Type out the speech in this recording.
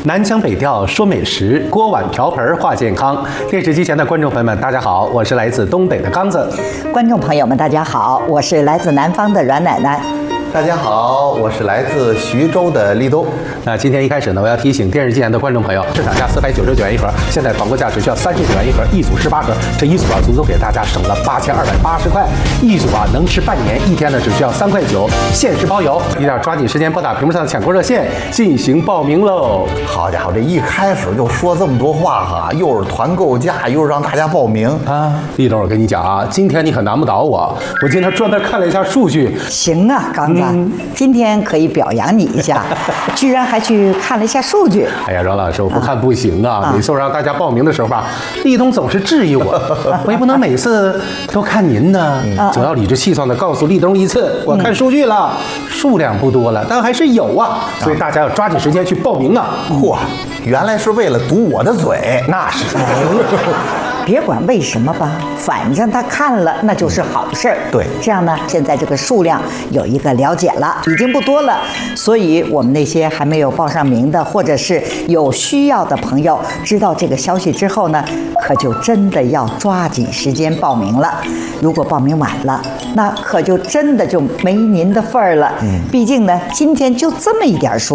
南腔北调说美食，锅碗瓢盆话健康。电视机前的观众朋友们，大家好，我是来自东北的刚子。 观众朋友们，大家好，我是来自南方的阮奶奶。 大家好，我是来自徐州的立冬。 那今天一开始呢，我要提醒电视机前的观众朋友，市场价499元一盒，现在团购价只需要39元一盒，一组18盒，这一组足足给大家省了8280块，一组能吃半年，一天呢只需要3块9，限时包邮，一定要抓紧时间拨打屏幕上的抢购热线进行报名喽。 好家伙，这一开始就说这么多话哈，又是团购价，又是让大家报名啊！立冬，我跟你讲啊，今天你可难不倒我，我今天专门看了一下数据。 行啊，刚子，今天可以表扬你一下，居然还去看了一下数据。 哎呀，阮老师，我不看不行啊！每次我让大家报名的时候吧，立冬总是质疑我，我也不能每次都看您呢，总要理直气壮地告诉立冬一次，我看数据了，数量不多了，但还是有啊，所以大家要抓紧时间去报名啊！ 嚯，原来是为了堵我的嘴， 那是。 别管为什么吧，反正他看了那就是好事儿。 对， 这样呢，现在这个数量有一个了解了，已经不多了。所以我们那些还没有报上名的，或者是有需要的朋友，知道这个消息之后呢，可就真的要抓紧时间报名了。如果报名晚了，那可就真的就没您的份儿了。毕竟呢，今天就这么一点数。